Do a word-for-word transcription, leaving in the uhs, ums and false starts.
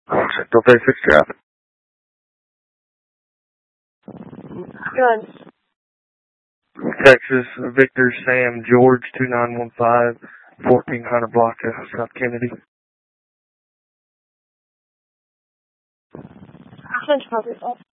Central thirty-six traffic. Good. Texas, Victor, Sam, George, two nine one five, fourteen hundred block of South Kennedy. Central thirty-six.